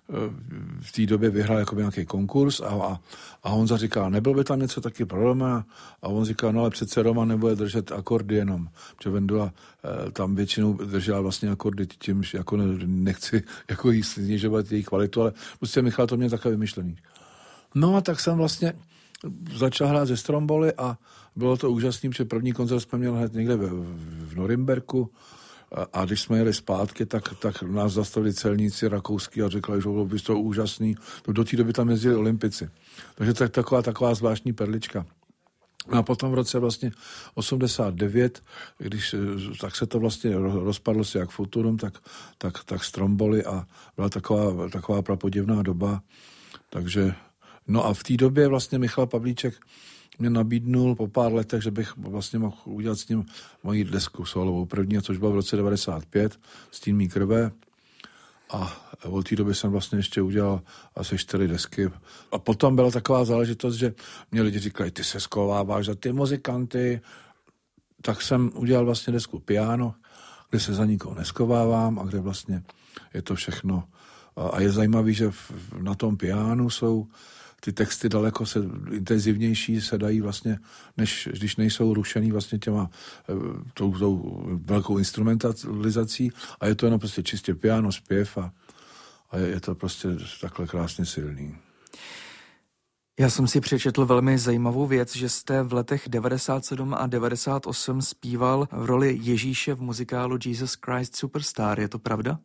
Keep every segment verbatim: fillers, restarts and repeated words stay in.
v té době vyhrál jako nějaký konkurs a, a, a Honza říkal, nebyl by tam něco taky pro Roma? A on říkal, no ale přece Roman nebude držet akordy jenom, protože Vendula tam většinou držela vlastně akordy, tím jako nechci jako jí snižovat její kvalitu, ale prostě Michal to měl takové vymyšlený. No a tak jsem vlastně začal hrát ze Stromboli a bylo to úžasný, protože první koncert jsme měli hned někde v, v Norimberku a, a když jsme jeli zpátky, tak, tak nás zastavili celníci rakouský a řekli, že bylo by to úžasný. Do té doby tam jezdili olympici. Takže to je taková, taková zvláštní perlička. A potom v roce vlastně osmdesát devět, když tak se to vlastně rozpadlo si jak Futurum, tak, tak, tak Stromboli a byla taková, taková prapodivná doba. Takže, no a v té době vlastně Michal Pavlíček mě nabídnul po pár letech, že bych vlastně mohl udělat s ním moji desku solovou první, což bylo v roce devadesát pět, Stín mý krve. A od té doby jsem vlastně ještě udělal asi čtyři desky. A potom byla taková záležitost, že mě lidi říkali, ty se schováváš za ty muzikanty. Tak jsem udělal vlastně desku Piano, kde se za nikoho neschovávám a kde vlastně je to všechno. A je zajímavý, že na tom pianu jsou ty texty daleko se, intenzivnější, se dají vlastně, než když nejsou rušený vlastně těma tou, tou velkou instrumentalizací a je to jenom prostě čistě piano, zpěv a, a je, je to prostě takhle krásně silný. Já jsem si přečetl velmi zajímavou věc, že jste v letech devadesát sedm a devadesát osm zpíval v roli Ježíše v muzikálu Jesus Christ Superstar. Je to pravda?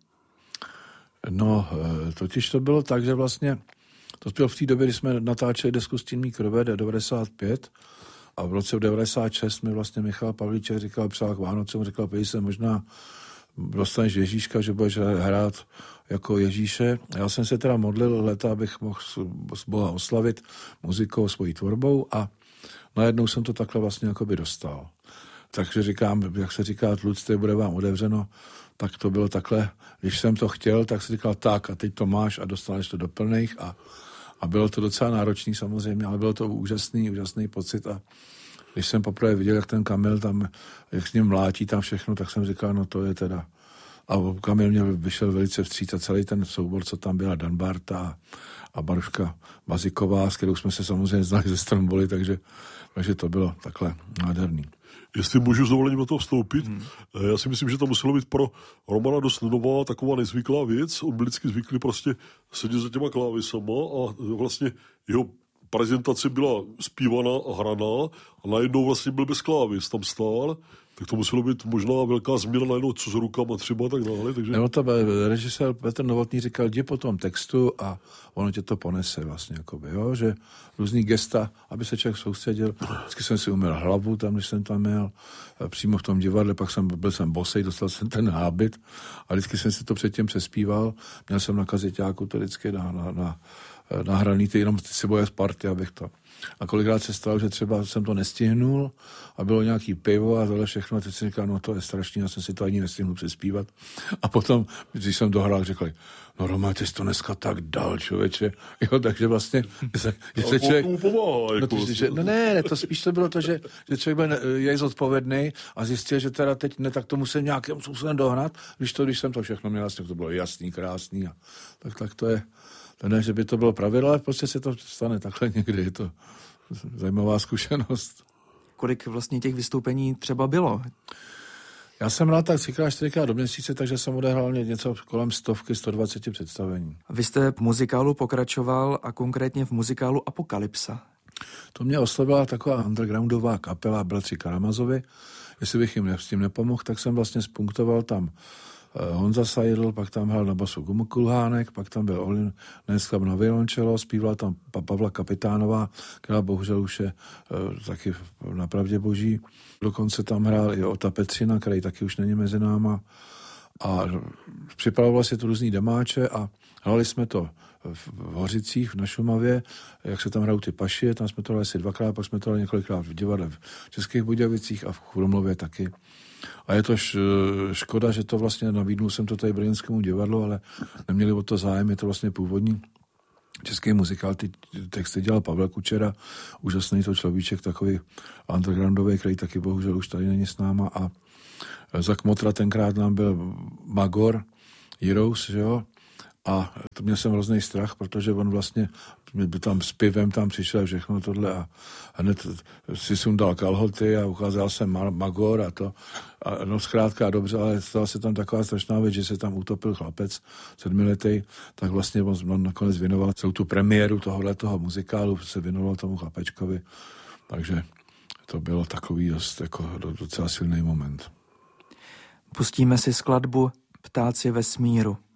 No, totiž to bylo tak, že vlastně to bylo v té době, kdy jsme natáčeli desku Stín mý krve, devadesát pět, a v roce devadesát šest mi vlastně Michal Pavlíček říkal, přál k Vánocům, říkal, pojď se, možná dostaneš Ježíška, že budeš hrát jako Ježíše. Já jsem se teda modlil leta, abych mohl Boha oslavit muzikou, svojí tvorbou a najednou jsem to takhle vlastně jakoby dostal. Takže říkám, jak se říká, tlucte, bude vám otevřeno, tak to bylo takhle. Když jsem to chtěl, tak jsem říkal tak a teď to máš a dostaneš to do plných a, a bylo to docela náročný samozřejmě, ale bylo to úžasný, úžasný pocit a když jsem poprvé viděl, jak ten Kamil tam, jak s ním mlátí tam všechno, tak jsem říkal, no to je teda. A Kamil mě vyšel velice vstříc a celý ten soubor, co tam byla, Dan Barta a Baruška Maziková, s kterou jsme se samozřejmě znali ze Stromboli, takže, takže to bylo takhle nádherný. Jestli můžu s dovolením do toho vstoupit, hmm. já si myslím, že to muselo být pro Romana dost nová taková nezvyklá věc. On byl vždycky zvyklý prostě sedět za těma klávesama a vlastně jeho prezentace byla zpívaná a hraná a najednou vlastně byl bez kláves, tam stál, tak to muselo být možná velká změna najednou, co s rukama třeba tak dále. Takže... Nebo to režisér Petr Novotný říkal, jdi po tom textu a ono tě to ponese vlastně, jakoby, jo? Že různý gesta, aby se člověk soustředil. Vždycky jsem si umyl hlavu tam, když jsem tam měl, přímo v tom divadle, pak jsem, byl jsem bosej, dostal jsem ten hábit a vždycky jsem si to předtím přespíval. Měl jsem na kazeťáku to vždycky na, na, na nahraný, ty jenom ty si boje z party, abych to. A kolikrát se stalo, že třeba jsem to nestihnul a bylo nějaký pivo a tohle všechno a teď si říkal, no to je strašný, já jsem si to ani nestihnul přespívat. A potom, když jsem dohrál, řekli, no Roman, ty jsi to dneska tak dal, člověče. Jo, takže vlastně, že se člověk... No, to, že, no ne, to spíš to bylo to, že, že člověk byl je zodpovědný a zjistil, že teda teď ne, tak to musím nějakým způsobem dohnat, když to, když jsem to všechno měl, vlastně to bylo jasný, krásný a tak, tak to je. To ne, že by to bylo pravidlo, ale prostě se to stane takhle někdy. Je to zajímavá zkušenost. Kolik vlastně těch vystoupení třeba bylo? Já jsem hrál tak třikrát, čtyřikrát do měsíce, takže jsem odehrál něco kolem stovky, sto dvacet představení. Vy jste v muzikálu pokračoval a konkrétně v muzikálu Apokalypsa. To mě oslovila taková undergroundová kapela Bratři Karamazovi. Jestli bych jim s tím nepomohl, tak jsem vlastně spunktoval tam Honza Seidl, pak tam hrál na basu Gumo Kulhánek, pak tam byl Olin Nesklab na violončelo, zpívala tam Pavla Kapitánová, která bohužel už je e, taky na pravdě boží. Dokonce tam hrál i Ota Petřina, který taky už není mezi náma. A připravoval si tu různý demáče a hrali jsme to v Hořicích, na Šumavě, jak se tam hrajou ty paši, tam jsme to hrali asi dvakrát, pak jsme to hrali několikrát v divadle v Českých Budějovicích a v Chrumlově taky. A je to škoda, že to vlastně nabídnul jsem to tady Brněnskému divadlu, ale neměli o to zájem, je to vlastně původní český muzikál, ty texty dělal Pavel Kučera, úžasný to človíček, takový undergroundový, který taky bohužel už tady není s náma a za Kmotra tenkrát nám byl Magor, Heroes, že jo, A to měl jsem hrozný strach, protože on vlastně by tam s pivem tam přišel všechno tohle a hned si sundal kalhoty a ukázal jsem magor a to. A no zkrátka dobře, ale stala se tam taková strašná věc, že se tam utopil chlapec sedmiletý, tak vlastně on, on nakonec věnoval celou tu premiéru tohohle toho muzikálu, se věnoval tomu chlapečkovi. Takže to bylo takový dost, jako docela silný moment. Pustíme si skladbu Ptáci vesmíru.